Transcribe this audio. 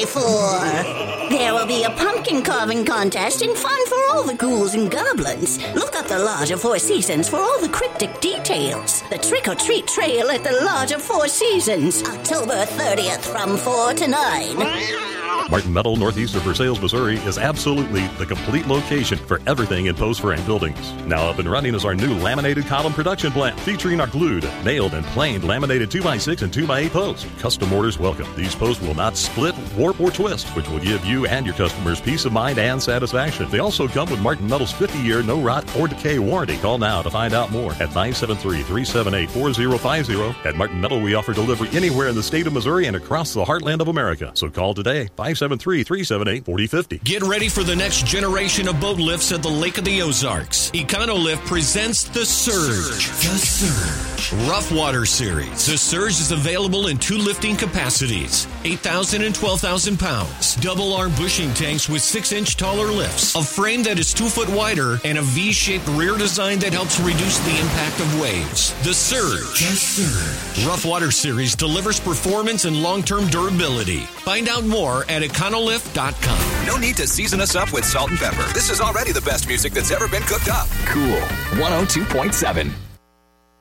before. There will be a pumpkin carving contest and fun for all the ghouls and goblins. Look up the Lodge of Four Seasons for all the cryptic details. The trick-or-treat trail at the Lodge of Four Seasons, October 30th from 4 to 9. Martin Metal, northeast of Versailles, Missouri, is absolutely the complete location for everything in post frame buildings. Now up and running is our new laminated column production plant, featuring our glued, nailed, and planed laminated 2x6 and 2x8 posts. Custom orders welcome. These posts will not split, warp, or twist, which will give you and your customers peace of mind and satisfaction. They also come with Martin Metal's 50-year no rot or decay warranty. Call now to find out more at 973-378-4050. At Martin Metal, we offer delivery anywhere in the state of Missouri and across the heartland of America. So call today, 573-378-4050. Get ready for the next generation of boat lifts at the Lake of the Ozarks. Econolift presents The Surge. The Surge. Rough Water Series. The Surge is available in 2 lifting capacities, 8,000 and 12,000 pounds. Double arm bushing tanks with 6-inch taller lifts. A frame that is 2 foot wider and a V-shaped rear design that helps reduce the impact of waves. The Surge. The Surge. Rough Water Series delivers performance and long-term durability. Find out more at econolift.com. No need to season us up with salt and pepper. This is already the best music that's ever been cooked up. Cool 102.7.